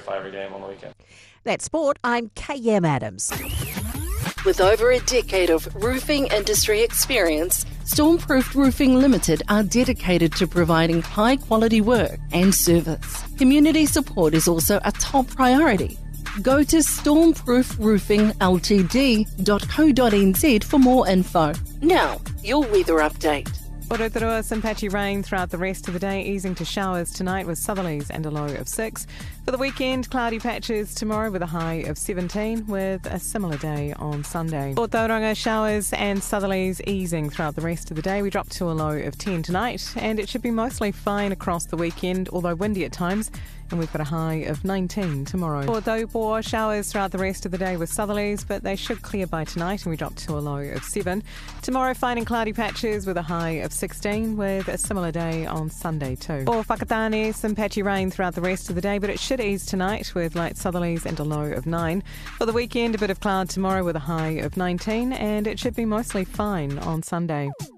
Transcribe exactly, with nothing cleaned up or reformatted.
favourite game on the weekend. That's sport. I'm K M Adams. With over a decade of roofing industry experience, Stormproof Roofing Limited are dedicated to providing high-quality work and service. Community support is also a top priority. Go to stormproof roofing l t d dot co dot n z for more info. Now, your weather update. Rotorua, some patchy rain throughout the rest of the day, easing to showers tonight with southerlies and a low of six. For the weekend, cloudy patches tomorrow with a high of seventeen, with a similar day on Sunday. For Tauranga, showers and southerlies easing throughout the rest of the day. We drop to a low of ten tonight, and it should be mostly fine across the weekend, although windy at times, and we've got a high of nineteen tomorrow. For Taupo, showers throughout the rest of the day with southerlies, but they should clear by tonight, and we drop to a low of seven. Tomorrow, fine and cloudy patches with a high of sixteen, with a similar day on Sunday too. For Whakatane, some patchy rain throughout the rest of the day, but it should ease tonight with light southerlies and a low of nine. For the weekend, a bit of cloud tomorrow with a high of nineteen, and it should be mostly fine on Sunday.